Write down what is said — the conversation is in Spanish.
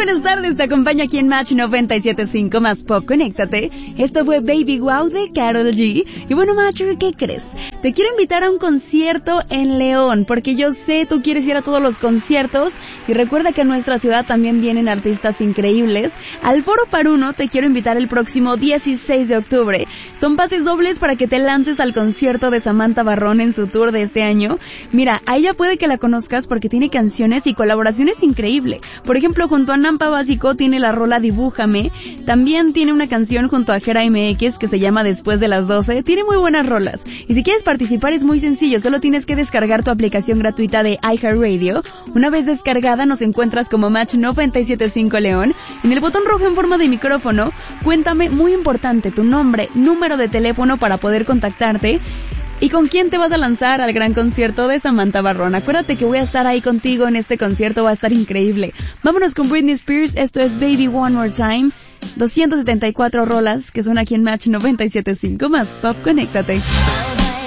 buenas tardes, te acompaña aquí en Match 97.5 más Pop, conéctate. Esto fue Baby Wow de Karol G. Y bueno, Macho, ¿qué crees? Te quiero invitar a un concierto en León, porque yo sé tú quieres ir a todos los conciertos. Y recuerda que en nuestra ciudad también vienen artistas increíbles. Al Foro Paruno te quiero invitar el próximo 16 de octubre. Son pases dobles para que te lances al concierto de Samantha Barrón en su tour de este año. Mira, a ella puede que la conozcas porque tiene canciones y colaboraciones increíbles. Por ejemplo, junto a Nampa Básico tiene la rola Dibújame. También tiene una canción junto a Jera MX que se llama Después de las 12. Tiene muy buenas rolas. Y si quieres participar es muy sencillo. Solo tienes que descargar tu aplicación gratuita de iHeartRadio. Una vez descargada nos encuentras como Match 97.5 León. En el botón rojo en forma de micrófono, cuéntame, muy importante, tu nombre, número de teléfono para poder contactarte. ¿Y con quién te vas a lanzar al gran concierto de Samantha Barrón? Acuérdate que voy a estar ahí contigo en este concierto, va a estar increíble. Vámonos con Britney Spears, esto es Baby One More Time. 274 rolas que son aquí en Match 97.5 más Pop, conéctate.